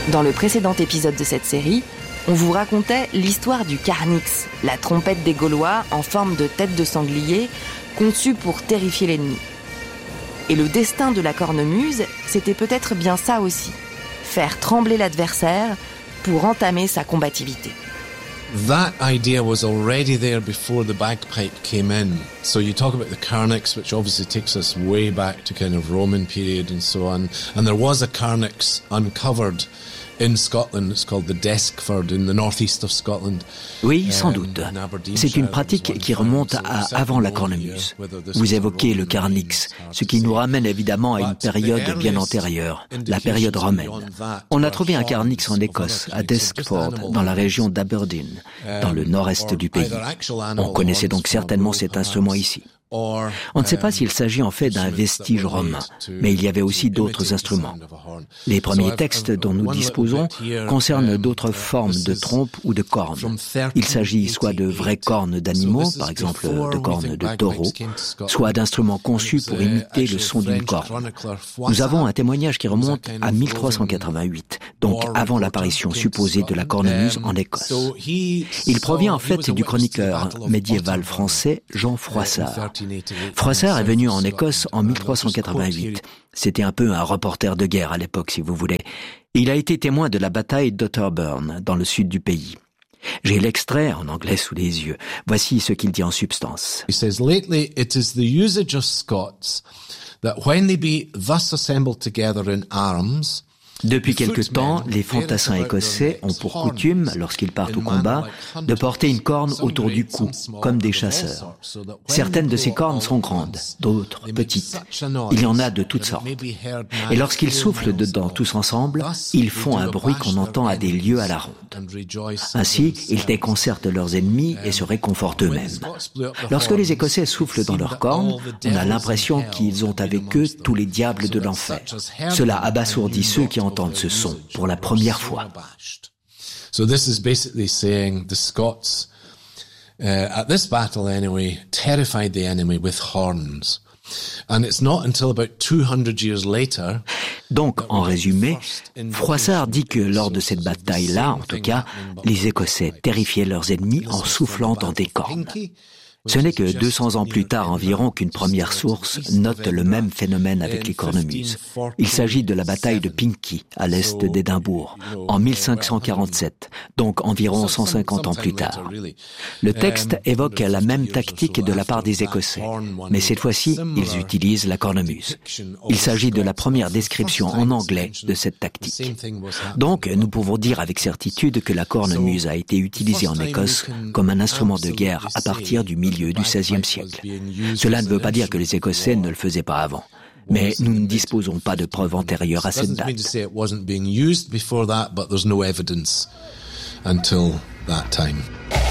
Dans le précédent épisode de cette série, on vous racontait l'histoire du Carnyx, la trompette des Gaulois en forme de tête de sanglier, conçue pour terrifier l'ennemi. Et le destin de la cornemuse, c'était peut-être bien ça aussi, faire trembler l'adversaire pour entamer sa combativité. That idea was already there before the bagpipe came in. So you talk about the Carnyx, which obviously takes us way back to kind of Roman period and so on. And there was a Carnyx uncovered in Scotland. It's called the Deskford in the northeast of Scotland. Oui, sans doute. C'est une pratique qui remonte à avant la cornemuse. Vous évoquez le Carnyx, ce qui nous ramène évidemment à une période bien antérieure, la période romaine. On a trouvé un Carnyx en Écosse, à Deskford, dans la région d'Aberdeen, dans le nord-est du pays. On connaissait donc certainement cet instrument ici. On ne sait pas s'il s'agit en fait d'un vestige romain, mais il y avait aussi d'autres instruments. Les premiers textes dont nous disposons concernent d'autres formes de trompes ou de cornes. Il s'agit soit de vraies cornes d'animaux, par exemple de cornes de taureau, soit d'instruments conçus pour imiter le son d'une corne. Nous avons un témoignage qui remonte à 1388, donc avant l'apparition supposée de la cornemuse en Écosse. Il provient en fait du chroniqueur médiéval français Jean Froissart. Froissart est venu en Écosse en 1388. C'était un peu un reporter de guerre à l'époque, si vous voulez. Il a été témoin de la bataille d'Otterburn, dans le sud du pays. J'ai l'extrait en anglais sous les yeux. Voici ce qu'il dit en substance. He says, "Lately it is the usage of Scots that when they be thus assembled together in arms, Depuis quelque temps, les fantassins écossais ont pour coutume, lorsqu'ils partent au combat, de porter une corne autour du cou, comme des chasseurs. Certaines de ces cornes sont grandes, d'autres petites. Il y en a de toutes sortes. Et lorsqu'ils soufflent dedans tous ensemble, ils font un bruit qu'on entend à des lieues à la ronde. Ainsi, ils déconcertent leurs ennemis et se réconfortent eux-mêmes. Lorsque les Écossais soufflent dans leurs cornes, on a l'impression qu'ils ont avec eux tous les diables de l'enfer. Cela abasourdit ceux qui entendent ce son pour la première fois. So this is basically saying the Scots, at this battle anyway, terrified the enemy with horns. And it's not until about 200 years later. Donc, en résumé, Froissart dit que lors de cette bataille-là, en tout cas, les Écossais terrifiaient leurs ennemis en soufflant dans des cornes. Ce n'est que 200 ans plus tard environ qu'une première source note le même phénomène avec les cornemuses. Il s'agit de la bataille de Pinkie, à l'est d'Édimbourg, en 1547, donc environ 150 ans plus tard. Le texte évoque la même tactique de la part des Écossais, mais cette fois-ci, ils utilisent la cornemuse. Il s'agit de la première description en anglais de cette tactique. Donc, nous pouvons dire avec certitude que la cornemuse a été utilisée en Écosse comme un instrument de guerre à partir du milieu du XVIe siècle. Cela ne veut pas dire que les Écossais ne le faisaient pas avant. Mais nous ne disposons pas de preuves antérieures à cette date. Until that time.